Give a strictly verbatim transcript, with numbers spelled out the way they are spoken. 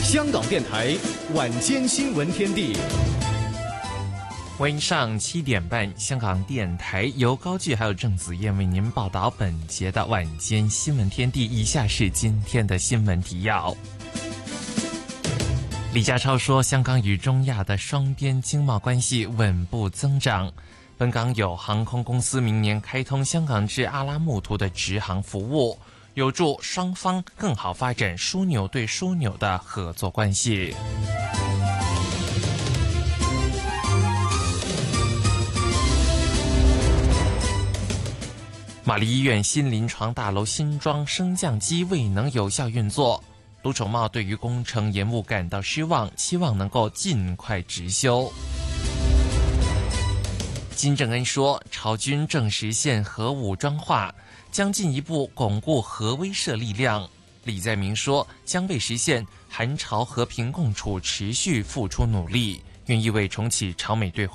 香港电台晚间新闻天地， 晚上七点半，香港电台由高炬还有郑子燕为您报道本节的晚间新闻天地。以下是今天的新闻提要。李家超说，香港与中亚的双边经贸关系稳步增长。本港有航空公司明年开通香港至阿拉木图的直航服务，有助双方更好发展枢纽对枢纽的合作关系。玛丽医院新临床大楼新装升降机未能有效运作，卢宠茂对于工程延误感到失望，期望能够尽快执修。金正恩说，朝军正实现核武装化，将进一步巩固核威慑力量。李在明说，将为实现韩朝和平共处持续付出努力，愿意为重启朝美对话